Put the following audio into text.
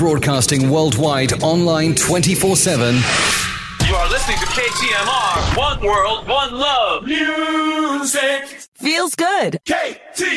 broadcasting worldwide, online 24/7. You are listening to KTMR. One world, one love. Music Feels good. KT.